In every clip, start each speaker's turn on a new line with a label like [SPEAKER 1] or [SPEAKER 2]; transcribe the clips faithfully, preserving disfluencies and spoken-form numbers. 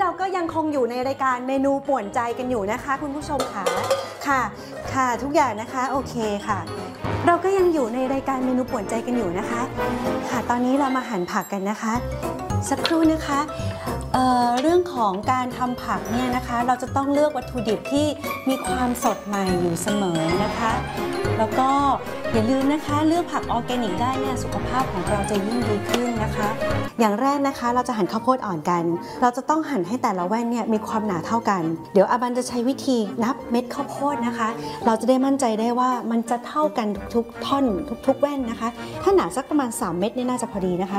[SPEAKER 1] เราก็ยังคงอยู่ในรายการเมนูป่วนใจกันอยู่นะคะคุณผู้ชมค่ะค่ะค่ะทุกอย่างนะคะโอเคค่ะเราก็ยังอยู่ในรายการเมนูป่วนใจกันอยู่นะคะค่ะตอนนี้เรามาหั่นผักกันนะคะสักครู่นะคะเอ่อเรื่องของการทำผักเนี่ยนะคะเราจะต้องเลือกวัตถุดิบที่มีความสดใหม่อยู่เสมอนะคะแล้วก็อย่าลืมนะคะเลือกผักออร์แกนิกได้เนี่ยสุขภาพของเราจะยิ่งดีขึ้นนะคะอย่างแรกนะคะเราจะหั่นข้าวโพดอ่อนกันเราจะต้องหั่นให้แต่ละแว่นเนี่ยมีความหนาเท่ากันเดี๋ยวอาบันจะใช้วิธีนับเม็ดข้าวโพดนะคะเราจะได้มั่นใจได้ว่ามันจะเท่ากันทุกท่อนทุกๆแว่นนะคะถ้าหนาสักประมาณสามเม็ดนี่น่าจะพอดีนะคะ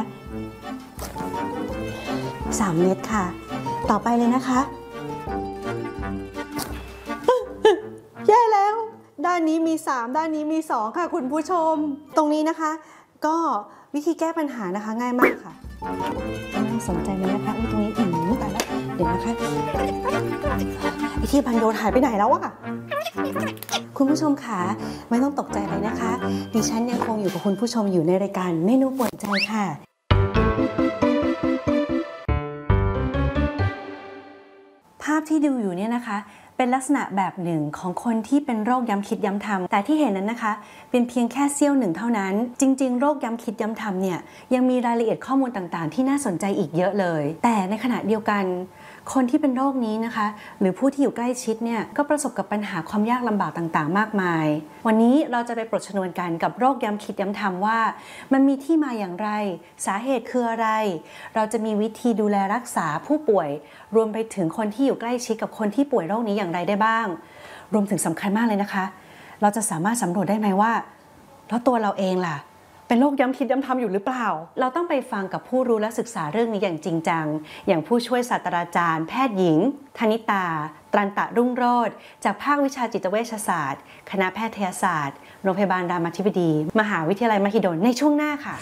[SPEAKER 1] สามเม็ดค่ะต่อไปเลยนะคะแย่แล้วด้านนี้มีสามด้านนี้มีสองค่ะคุณผู้ชมตรงนี้นะคะก็วิธีแก้ปัญหานะคะง่ายมากค่ะไม่ต้องสนใจเลยนะคะอุ้ยตรงนี้อืมตายแล้วเดี๋ยวนะคะไอที่บันโดนหายไปไหนแล้วอะคุณผู้ชมค่ะไม่ต้องตกใจเลยนะคะดิฉันยังคงอยู่กับคุณผู้ชมอยู่ในรายการเมนูป่วนใจค่ะภาพที่ดูอยู่เนี่ยนะคะเป็นลักษณะแบบหนึ่งของคนที่เป็นโรคย้ำคิดย้ำทำแต่ที่เห็นนั้นนะคะเป็นเพียงแค่เสี้ยวหนึ่งเท่านั้นจริงๆโรคย้ำคิดย้ำทำเนี่ยยังมีรายละเอียดข้อมูลต่างๆที่น่าสนใจอีกเยอะเลยแต่ในขณะเดียวกันคนที่เป็นโรคนี้นะคะหรือผู้ที่อยู่ใกล้ชิดเนี่ยก็ประสบกับปัญหาความยากลำบากต่างๆมากมายวันนี้เราจะไปปลดชนวนกันกับโรคย้ำคิดย้ำทำว่ามันมีที่มาอย่างไรสาเหตุคืออะไรเราจะมีวิธีดูแลรักษาผู้ป่วยรวมไปถึงคนที่อยู่ใกล้ชิดกับคนที่ป่วยโรคนี้อย่างไรได้บ้างรวมถึงสำคัญมากเลยนะคะเราจะสามารถสำรวจได้ไหมว่าแล้วตัวเราเองล่ะเป็นโรคย้ำคิดย้ำทำอยู่หรือเปล่าเราต้องไปฟังกับผู้รู้และศึกษาเรื่องนี้อย่างจริงจังอย่างผู้ช่วยศาสตราจารย์แพทย์หญิงธนิตาตรันตะรุ่งโรจน์จากภาควิชาจิตเวชศาสตร์คณะแพทยศาสตร์โรงพยาบาลรามาธิบดีมหาวิทยาลัยมหิดลในช่วงหน้าค่ะ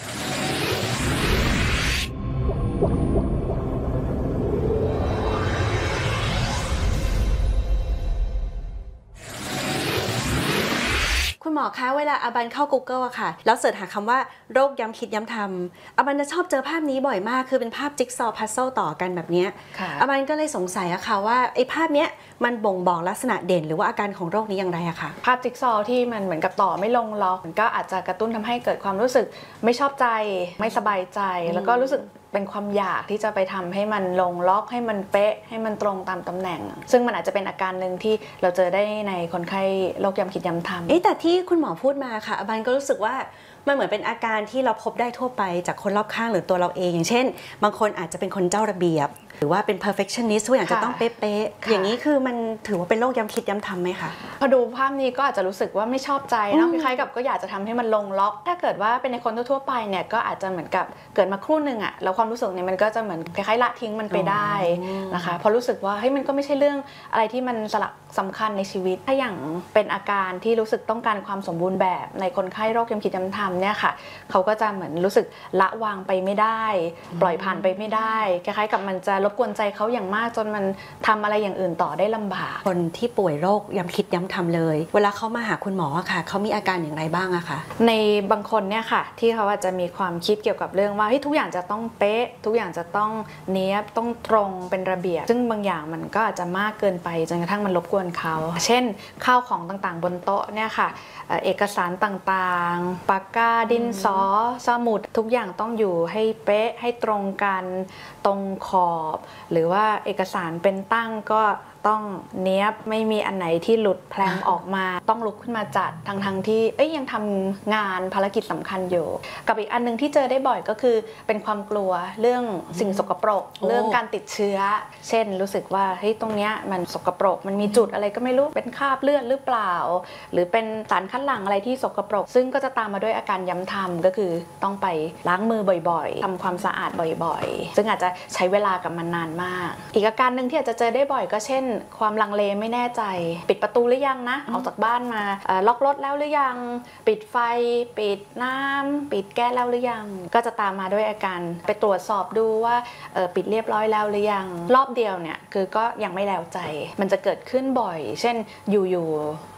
[SPEAKER 1] คุณหมอคะเวลาอาบันเข้า Google อะค่ะแล้วเสิร์ชหาคำว่าโรคย้ำคิดย้ำทำอาบันจะชอบเจอภาพนี้บ่อยมากคือเป็นภาพจิ๊กซอว์พัซเซิลต่อกันแบบนี้อาบันก็เลยสงสัยอะค่ะว่าไอ้ภาพเนี้ยมันบ่งบอกลักษณะเด่นหรือว่าอาการของโรคนี้อย่างไรอะค่ะ
[SPEAKER 2] ภาพจิ๊กซอว์ที่มันเหมือนกับต่อไม่ลงล็อกมันก็อาจจะกระตุ้นทำให้เกิดความรู้สึกไม่ชอบใจไม่สบายใจแล้วก็รู้สึกเป็นความอยากที่จะไปทำให้มันลงล็อกให้มันเป๊ะให้มันตรงตามตำแหน่งซึ่งมันอาจจะเป็นอาการหนึ่งที่เราเจอได้ในคนไข้โรคย้ำคิดย้ำทำ
[SPEAKER 1] เอ๊ะแต่ที่คุณหมอพูดมาค่ะอาบันก็รู้สึกว่ามันเหมือนเป็นอาการที่เราพบได้ทั่วไปจากคนรอบข้างหรือตัวเราเองอย่างเช่นบางคนอาจจะเป็นคนเจ้าระเบียบหรือว่าเป็น perfectionist ทุกอย่างจะต้องเป๊ะๆอย่างนี้คือมันถือว่าเป็นโรคย้ำคิดย้ำทำไหมคะ
[SPEAKER 2] พอดูภาพนี้ก็อาจจะรู้สึกว่าไม่ชอบใจนะคล้ายๆกับก็อยากจะทำให้มันลงล็อกถ้าเกิดว่าเป็นในคนทั่วๆไปเนี่ยก็อาจจะเหมือนกับเกิดมาครู่หนึ่งอะแล้วความรู้สึกเนี่ยมันก็จะเหมือนคล้ายๆละทิ้งมันไปได้นะคะพอรู้สึกว่าเฮ้ยมันก็ไม่ใช่เรื่องอะไรที่มันสลักสำคัญในชีวิตถ้าอย่างเป็นอาการที่รู้สึกต้องการความสมบูรณ์แบบในคนไข้โรคย้ำคิดย้ำทำเนี่ยค่ะเขาก็จะเหมือนรู้สึกละวางไปไม่ได้ปล่อยผ่านไปไม่ได้คล้ายๆกับมันจะรบกวนใจเขาอย่างมากจนมันทำอะไรอย่างอื่นต่อได้ลำบาก
[SPEAKER 1] คนที่ป่วยโรคย้ำคิดย้ำทำเลยเวลาเขามาหาคุณหมอค่ะเขามีอาการอย่างไรบ้างอะคะ
[SPEAKER 2] ในบางคนเนี่ยค่ะที่เขาอาจจะมีความคิดเกี่ยวกับเรื่องว่าทุกอย่างจะต้องเป๊ะทุกอย่างจะต้องเนี้ยบต้องตรงเป็นระเบียบซึ่งบางอย่างมันก็อาจจะมากเกินไปจนกระทั่งมันรบกวนเขาเช่นข้าวของต่างๆบนโต๊ะเนี่ยค่ะเอกสารต่างๆปากกาดินสอสมุดทุกอย่างต้องอยู่ให้เป๊ะให้ตรงกันตรงขอบหรือว่าเอกสารเป็นตั้งก็ต้องเนี้ยบไม่มีอันไหนที่หลุดแพลมออกมาต้องลุกขึ้นมาจัดทั้งทั้งที่เอ้ยยังทำงานภารกิจสำคัญอยู่กับอีกอันนึงที่เจอได้บ่อยก็คือเป็นความกลัวเรื่องสิ่งสกปรกเรื่องการติดเชื้อเช่นรู้สึกว่าเฮ้ยตรงเนี้ยมันสกปรกมันมีจุดอะไรก็ไม่รู้เป็นคราบเลือดหรือเปล่าหรือเป็นสารคัดหลั่งอะไรที่สกปรกซึ่งก็จะตามมาด้วยอาการย้ำทำก็คือต้องไปล้างมือบ่อยๆทำความสะอาดบ่อยๆซึ่งอาจจะใช้เวลากับมันนานมากอีกอาการนึงที่อาจจะเจอได้บ่อยก็เช่นความลังเลไม่แน่ใจปิดประตูหรือยังนะออกจากบ้านมาล็อกรถแล้วหรือยังปิดไฟปิดน้ำปิดแก๊สแล้วหรือยังก็จะตามมาด้วยอาการไปตรวจสอบดูว่าปิดเรียบร้อยแล้วหรือยังรอบเดียวเนี่ยคือก็ยังไม่แล้วใจมันจะเกิดขึ้นบ่อยเช่นอยู่ๆ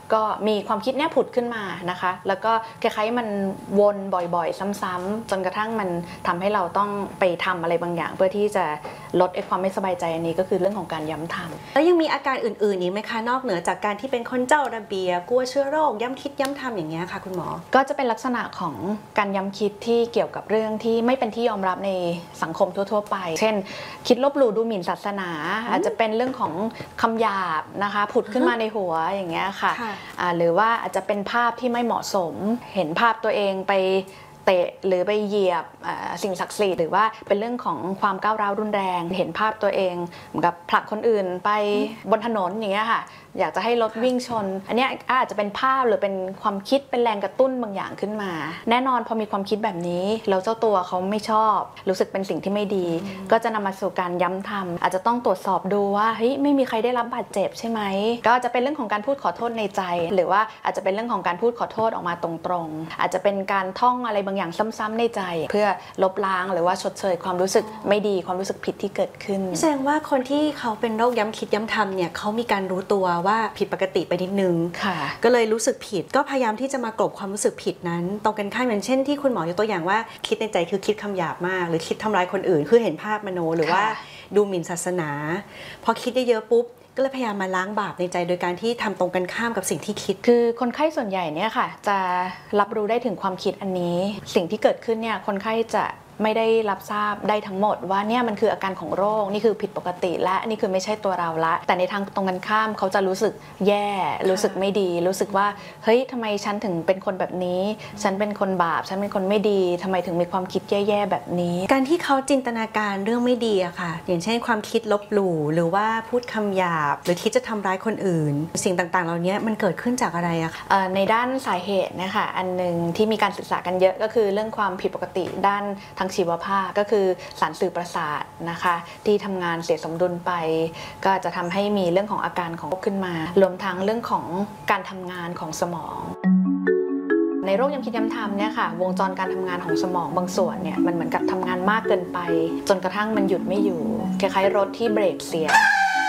[SPEAKER 2] ก็มีความคิดเนี้ยผุดขึ้นมานะคะแล้วก็คล้ายๆมันวนบ่อยๆซ้ำๆจนกระทั่งมันทำให้เราต้องไปทำอะไรบางอย่างเพื่อที่จะลดไอ้ความไม่สบายใจอันนี้ก็คือเรื่องของการย้ำทำ
[SPEAKER 1] แล้วยังมีอาการอื่นๆอีกไหมคะนอกเหนือจากการที่เป็นคนเจ้าระเบียบกลัวเชื้อโรคย้ำคิดย้ำทำอย่างเงี้ยค่ะคุณหมอ
[SPEAKER 2] ก็จะเป็นลักษณะของการย้ำคิดที่เกี่ยวกับเรื่องที่ไม่เป็นที่ยอมรับในสังคมทั่วๆไปเช่นคิดลบหลู่ดูหมิ่นศาสนาอาจจะเป็นเรื่องของคำหยาบนะคะผุดขึ้นมาในหัวอย่างเงี้ยค่ะหรือว่าอาจจะเป็นภาพที่ไม่เหมาะสมเห็นภาพตัวเองไปเตะหรือไปเหยียบสิ่งศักดิ์สิทธิ์หรือว่าเป็นเรื่องของความก้าวร้าวรุนแรงเห็นภาพตัวเองเหมือนกับผลักคนอื่นไปบนถนนอย่างเงี้ยค่ะอยากจะให้รถวิ่งชนอันนี้อาจจะเป็นภาพหรือเป็นความคิดเป็นแรงกระตุ้นบางอย่างขึ้นมาแน่นอนพอมีความคิดแบบนี้แล้วเจ้าตัวเขาไม่ชอบรู้สึกเป็นสิ่งที่ไม่ดีก็จะนำมาสู่การย้ำทำอาจจะต้องตรวจสอบดูว่าเฮ้ยไม่มีใครได้รับบาดเจ็บใช่ไหมก็จะเป็นเรื่องของการพูดขอโทษในใจหรือว่าอาจจะเป็นเรื่องของการพูดขอโทษออกมาตรงๆอาจจะเป็นการท่องอะไรบางอย่างซ้ำๆในใจเพื่อลบล้างหรือว่าชดเชยความรู้สึกไม่ดีความรู้สึกผิดที่เกิดขึ้น
[SPEAKER 1] แสดงว่าคนที่เขาเป็นโรคย้ำคิดย้ำทำเนี่ยเขามีการรู้ตัวว่าผิดปกติไปนิดนึงก็เลยรู้สึกผิดก็พยายามที่จะมากลบความรู้สึกผิดนั้นตรงกันข้ามอย่างเช่นที่คุณหมอยกตัวอย่างว่าคิดในใจคือคิดคำหยาบมากหรือคิดทำร้ายคนอื่นคือเห็นภาพมโนหรือว่าดูหมิ่นศาสนาพอคิดเยอะๆปุ๊บก็เลยพยายามมาล้างบาปในใจโดยการที่ทำตรงกันข้ามกับสิ่งที่คิด
[SPEAKER 2] คือคนไข้ส่วนใหญ่เนี่ยค่ะจะรับรู้ได้ถึงความคิดอันนี้สิ่งที่เกิดขึ้นเนี่ยคนไข้จะไม่ได้รับทราบได้ทั้งหมดว่าเนี่ยมันคืออาการของโรคนี่คือผิดปกติและนี่คือไม่ใช่ตัวเราละแต่ในทางตรงกันข้ามเขาจะรู้สึกแย่รู้สึกไม่ดีรู้สึกว่าเฮ้ยทำไมฉันถึงเป็นคนแบบนี้ฉันเป็นคนบาปฉันเป็นคนไม่ดีทำไมถึงมีความคิดแย่ๆแบบนี้
[SPEAKER 1] การที่เขาจินตนาการเรื่องไม่ดีอะค่ะอย่างเช่นความคิดลบหลู่หรือว่าพูดคำหยาบหรือคิดจะทำร้ายคนอื่นสิ่งต่างๆเหล่านี้มันเกิดขึ้นจากอะไรอะคะ
[SPEAKER 2] ในด้านสาเหตุนะคะอันนึงที่มีการศึกษากันเยอะก็คือเรื่องความผิดปกติด้านทางชีวภาพก็คือสารสื่อประสาทนะคะที่ทำงานเสียสมดุลไปก็จะทำให้มีเรื่องของอาการของโรคขึ้นมารวมทั้งเรื่องของการทำงานของสมองในโรคย้ำคิดย้ำทำเนี่ยค่ะวงจรการทำงานของสมองบางส่วนเนี่ยมันเหมือนกับทำงานมากเกินไปจนกระทั่งมันหยุดไม่อยู่คล้ายๆรถที่เบรกเสีย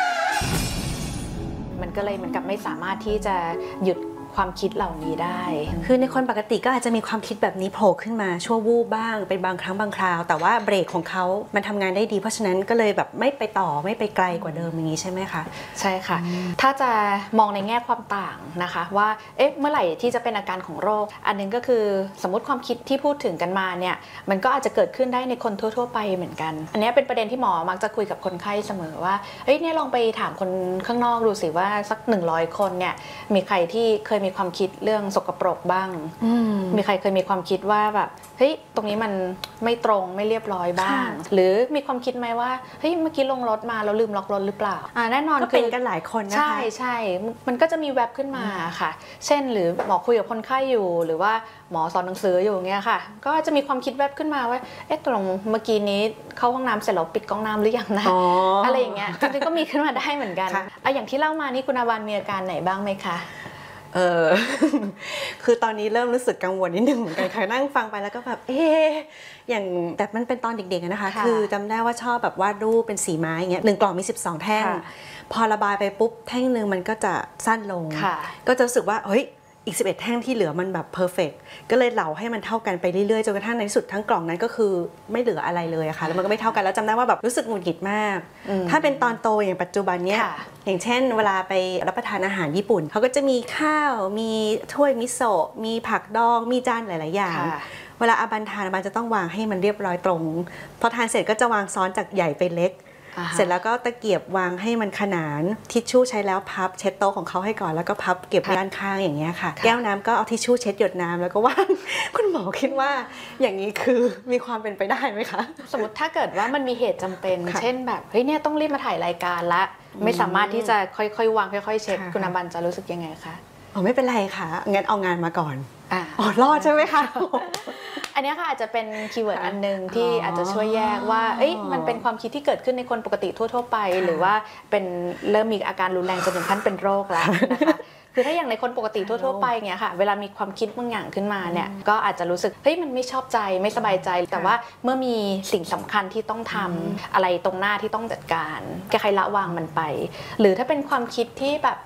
[SPEAKER 2] มันก็เลยเหมือนกับไม่สามารถที่จะหยุดความคิดเหล่านี้ได้
[SPEAKER 1] คือในคนปกติก็อาจจะมีความคิดแบบนี้โผล่ขึ้นมาชั่ววูบบ้างเป็นบางครั้งบางคราวแต่ว่าเบรกของเขามันทำงานได้ดีเพราะฉะนั้นก็เลยแบบไม่ไปต่อไม่ไปไกลกว่าเดิมอย่างนี้ใช่ไหมคะ
[SPEAKER 2] ใช่ค่ะถ้าจะมองในแง่ความต่างนะคะว่าเอ๊ะเมื่อไหร่ที่จะเป็นอาการของโรคอันนึงก็คือสมมติความคิดที่พูดถึงกันมาเนี่ยมันก็อาจจะเกิดขึ้นได้ในคนทั่วๆไปเหมือนกันอันนี้เป็นประเด็นที่หมอมักจะคุยกับคนไข้เสมอว่าเฮ้ยเนี่ยลองไปถามคนข้างนอกดูสิว่าสักหนึ่งร้อยคนเนี่ยมีใครที่เคยมีความคิดเรื่องสกปรกบ้างมีใครเคยมีความคิดว่าแบบเฮ้ยตรงนี้มันไม่ตรงไม่เรียบร้อยบ้างหรือมีความคิดไหมว่าเฮ้ยเมื่อกี้ลงรถมาแล้วลืมล็อกรถหรือเปล่าอ่าแน่นอน
[SPEAKER 1] ก็เป็นกันหลายคนนะคะ
[SPEAKER 2] ใช่ใช่มันก็จะมีแวบขึ้นมาค่ะเช่นหรือหมอคุยกับคนไข้อยู่หรือว่าหมอสอนหนังสืออยู่เงี้ยค่ะก็จะมีความคิดแวบขึ้นมาว่าเอ๊ะตรงเมื่อกี้นี้เข้าห้องน้ำเสร็จแล้วปิดก๊อกน้ำหรือยังนะ อ, อะไรอย่างเงี้ยจริงๆก็มีขึ้นมาได้เหมือนกันอ่ะอย่างที่เล่ามานี่คุณอาวันมีอาการไหนบ้างไหมคะ
[SPEAKER 1] เออ คือตอนนี้เริ่มรู้สึกกังวลนิดนึงเหมือนกันค่ะนั่งฟังไปแล้วก็แบบเอ๊ะอย่างแต่มันเป็นตอนเด็กๆนะคะคือจำได้ว่าชอบแบบวาดรูปเป็นสีไม้อย่างเงี้ยหนึ่งกล่องมีสิบสองแท่งพอระบายไปปุ๊บแท่งนึงมันก็จะสั้นลงก็จะรู้สึกว่าเฮ้ยอีกสิบเอ็ดแท่งที่เหลือมันแบบเพอร์เฟกต์ก็เลยเหลาให้มันเท่ากันไปเรื่อยๆจนกระทั่งในที่สุดทั้งกล่องนั้นก็คือไม่เหลืออะไรเลยอะค่ะแล้วมันก็ไม่เท่ากันแล้วจำได้ว่าแบบรู้สึกหงุดหงิดมากถ้าเป็นตอนโตอย่างปัจจุบันเนี้ยอย่างเช่นเวลาไปรับประทานอาหารญี่ปุ่นเขาก็จะมีข้าวมีถ้วยมิโซะมีผักดองมีจานหลายๆอย่างเวลาอาบันทานอาบันจะต้องวางให้มันเรียบร้อยตรงพอทานเสร็จก็จะวางซ้อนจากใหญ่ไปเล็กเสร็จแล้วก็ตะเกียบวางให้มันขนานทิชชู่ใช้แล้วพับเช็ดโต๊ะของเขาให้ก่อนแล้วก็พับเก็บด้านข้างอย่างเงี้ยค่ะแก้วน้ำก็เอาทิชชู่เช็ดหยดน้ำแล้วก็ว่างคุณหมอคิดว่าอย่างนี้คือมีความเป็นไปได้ไหมคะ
[SPEAKER 2] สมมติถ้าเกิดว่ามันมีเหตุจำเป็นเช่นแบบเฮ้ยเนี่ยต้องรีบมาถ่ายรายการละไม่สามารถที่จะค่อยๆวางค่อยๆเช็ดคุณอาบันจะรู้สึกยังไงคะ
[SPEAKER 1] อ๋อไม่เป็นไรค่ะงั้นเอางานมาก่อนอ๋อรอดใช่ไหมคะ
[SPEAKER 2] อันนี้ค่ะอาจจะเป็นคีย์เวิร์ดอันนึงที่อาจจะช่วยแยกว่าเอ้ยมันเป็นความคิดที่เกิดขึ้นในคนปกติทั่วๆไปหรือว่าเป็นเริ่มมีอาการรุนแรงจนถึงขั้นเป็นโรคแล้วนะคะคือถ้าอย่างในคนปกติทั่วๆไปเงี้ยค่ะเวลามีความคิดบางอย่างขึ้นมาเนี่ยก็อาจจะรู้สึกเฮ้ยมันไม่ชอบใจไม่สบายใจแต่ว่าเมื่อมีสิ่งสำคัญที่ต้องทำอะไรตรงหน้าที่ต้องจัดการแก้ไขละวางมันไปหรือถ้าเป็นความคิดที่แบบ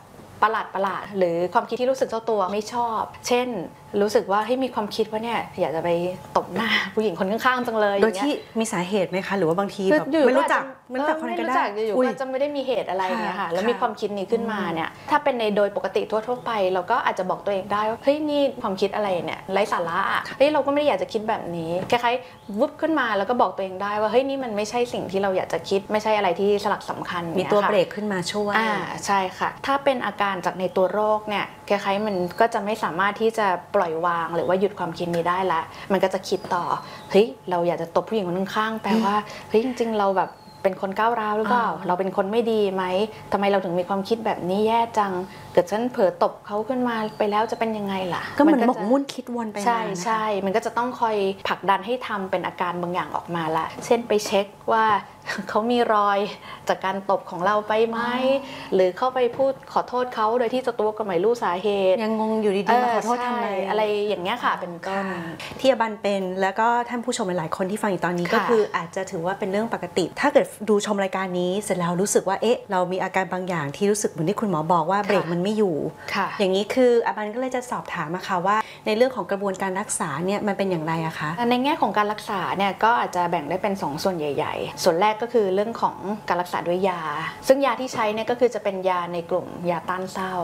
[SPEAKER 2] ประหลาดประหลาดหรือความคิดที่รู้สึกเจ้าตัวไม่ชอบ เช่นรู้สึกว่าให้มีความคิดว่าเนี่ยอยากจะไปตบหน้าผู้หญิงคนข้างๆจังเลย
[SPEAKER 1] โดยที่มีสาเหตุไหมคะหรือว่าบางทีแบบไม่รู้จักไม่รู้จักคนก็ได้
[SPEAKER 2] อยู่ก็จะไม่ได้มีเหตุอะไรเนี่ยค่ะแล้วมีความคิดนี้ขึ้นมาเนี่ยถ้าเป็นในโดยปกติทั่วๆไปเราก็อาจจะบอกตัวเองได้ว่าเฮ้ยนี่ความคิดอะไรเนี่ยไร้สาระอ่ะเฮ้ยเราก็ไม่ได้อยากจะคิดแบบนี้คล้ายๆวุบขึ้นมาแล้วก็บอกตัวเองได้ว่าเฮ้ยนี่มันไม่ใช่สิ่งที่เราอยากจะคิดไม่ใช่อะไรที่สลักสำคัญ
[SPEAKER 1] มีตัวเบรกขึ้นมาช่วย
[SPEAKER 2] อ่าใช่ค่ะถ้าเป็นอาการจากในตัวโรคเนี่ยคล้ายๆมันก็จะไม่สามารถที่จะปล่อยวางหรือว่าหยุดความคิดนี้ได้ละมันก็จะคิดต่อเฮ้ยเราอยากจะตบผู้หญิงคนข้างๆแปลว่าเฮ้ยจริงๆเราแบบเป็นคนก้าวร้าวหรือเปล่าเราเป็นคนไม่ดีไหมทำไมเราถึงมีความคิดแบบนี้แย่จังเกิดฉันเผลอตบเขาขึ้นมาไปแล้วจะเป็นยังไงล่ะ
[SPEAKER 1] ก็เหมือนหมกมุ่นคิดวนไป
[SPEAKER 2] ใช่ใช่มันก็จะต้องคอยผลักดันให้ทำเป็นอาการบางอย่างออกมาละเช่นไปเช็คว่าเขามีรอยจากการตบของเราไปไหมหรือเข้าไปพูดขอโทษเขาโดยที่จะตัวก็ไม่รู้สาเหตุ
[SPEAKER 1] ยังงงอยู่ดีๆมาขอโทษทำไม
[SPEAKER 2] อะไรอย่างเงี้ยค่ะเป็นต้น
[SPEAKER 1] ที่อบันเป็นแล้วก็ท่านผู้ชมหลายๆคนที่ฟังอยู่ตอนนี้ก็คืออาจจะถือว่าเป็นเรื่องปกติถ้าเกิดดูชมรายการนี้เสร็จแล้วรู้สึกว่าเอ๊ะเรามีอาการบางอย่างที่รู้สึกเหมือนที่คุณหมอบอกว่าเบรกมันไม่อยู่อย่างนี้คืออบันก็เลยจะสอบถามอะค่ะว่าในเรื่องของกระบวนการรักษาเนี่ยมันเป็นอย่างไรอะคะ
[SPEAKER 2] ในแง่ของการรักษาเนี่ยก็อาจจะแบ่งได้เป็นสองส่วนใหญ่ๆส่วนแรกก็คือเรื่องของการรักษาด้วยยาซึ่งยาที่ใช้เนี่ยก็คือจะเป็นยาในกลุ่มยาต้านเศร้า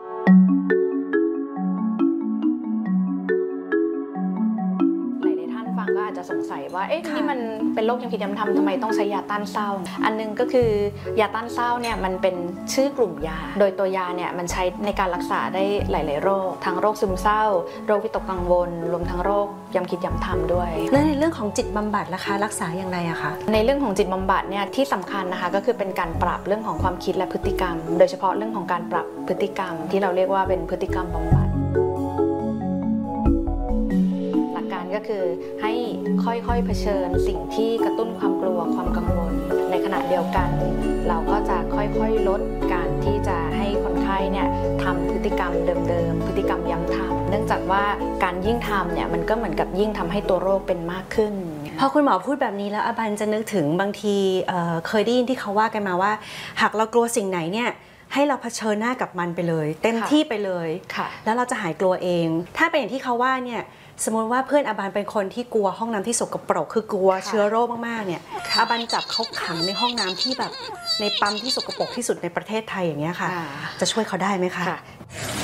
[SPEAKER 2] ก็อาจจะสงสัยว่าเอ๊ะนี่มันเป็นโรคย้ำคิดย้ำทำทำไมต้องใช้ยาต้านเศร้าอันนึงก็คือยาต้านเศร้าเนี่ยมันเป็นชื่อกลุ่มยาโดยตัวยาเนี่ยมันใช้ในการรักษาได้หลายๆโรคทั้งโรคซึมเศร้าโรควิตกกังวลรวมทั้งโรคย้ำคิดย้ำทำด้วย
[SPEAKER 1] และในเรื่องของจิตบำบัดล่ะคะรักษาอย่างไรอะคะ
[SPEAKER 2] ในเรื่องของจิตบำบัดเนี่ยที่สำคัญนะคะก็คือเป็นการปรับเรื่องของความคิดและพฤติกรรมโดยเฉพาะเรื่องของการปรับพฤติกรรมที่เราเรียกว่าเป็นพฤติกรรมบำบัดก็คือให้ค่อยๆเผชิญสิ่งที่กระตุ้นความกลัวความกังวลในขณะเดียวกันเราก็จะค่อยๆลดการที่จะให้คนไข้เนี่ยทำพฤติกรรมเดิมๆพฤติกรรมย้ำทำเนื่องจากว่าการยิ่งทำเนี่ยมันก็เหมือนกับยิ่งทำให้ตัวโรคเป็นมากขึ้น
[SPEAKER 1] พอคุณหมอพูดแบบนี้แล้วอบันจะนึกถึงบางทีเอ่อเคยได้ยินที่เขาว่ากันมาว่าหากเรากลัวสิ่งไหนเนี่ยให้เราเผชิญหน้ากับมันไปเลยเต็มที่ไปเลยแล้วเราจะหายกลัวเองถ้าเป็นอย่างที่เขาว่าเนี่ยสมมติว่าเพื่อนอาบันเป็นคนที่กลัวห้องน้ำที่สกปรกคือกลัวเชื้อโรคมากๆเนี่ยอาบันจับเขาขังในห้องน้ำที่แบบในปั๊มที่สกปรกที่สุดในประเทศไทยอย่างเงี้ยค่ะจะช่วยเขาได้ไหมคะ